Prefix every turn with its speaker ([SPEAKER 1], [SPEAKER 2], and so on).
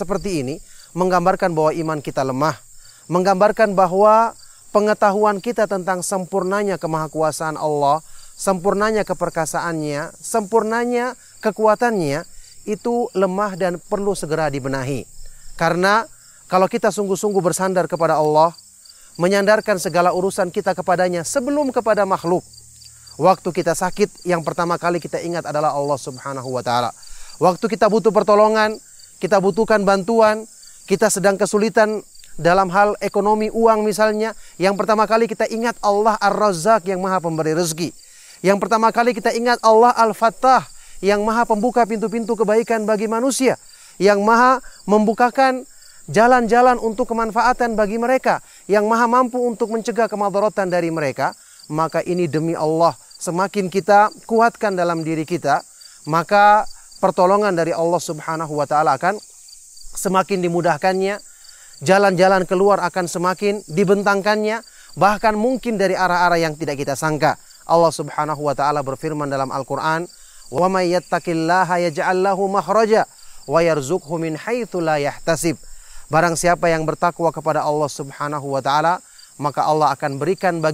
[SPEAKER 1] seperti ini menggambarkan bahwa iman kita lemah, menggambarkan bahwa pengetahuan kita tentang sempurnanya kemahakuasaan Allah, sempurnanya keperkasaannya, sempurnanya kekuatannya itu lemah dan perlu segera dibenahi. Karena kalau kita sungguh-sungguh bersandar kepada Allah, menyandarkan segala urusan kita kepadanya sebelum kepada makhluk, waktu kita sakit yang pertama kali kita ingat adalah Allah Subhanahu wa Ta'ala. Waktu kita butuh pertolongan, kita butuhkan bantuan, kita sedang kesulitan dalam hal ekonomi, uang misalnya, yang pertama kali kita ingat Allah Ar-Razzaq yang maha pemberi rezeki. Yang pertama kali kita ingat Allah Al-Fattah yang maha pembuka pintu-pintu kebaikan bagi manusia, yang maha membukakan jalan-jalan untuk kemanfaatan bagi mereka, yang maha mampu untuk mencegah kemadaratan dari mereka. Maka ini demi Allah, semakin kita kuatkan dalam diri kita, maka pertolongan dari Allah Subhanahu wa Ta'ala akan semakin dimudahkannya, jalan-jalan keluar akan semakin dibentangkannya, bahkan mungkin dari arah-arah yang tidak kita sangka. Allah Subhanahu wa Ta'ala berfirman dalam Al-Qur'an, "Wa may yattaqillaha yaj'al lahu makhraja wa yarzuqhu min haitsu la yahtasib." Barang siapa yang bertakwa kepada Allah Subhanahu wa Ta'ala, maka Allah akan berikan bagi